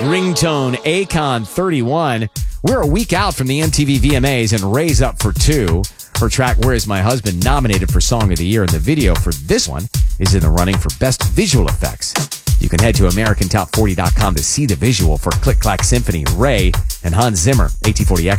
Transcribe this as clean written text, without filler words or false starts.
Ringtone Akon 31. We're a week out from the MTV VMAs and Ray's up for 2. Her track Where Is My Husband nominated for Song of the Year, and the video for this one is in the running for Best Visual Effects. You can head to AmericanTop40.com to see the visual for Click Clack Symphony, Ray, and Hans Zimmer, AT40X.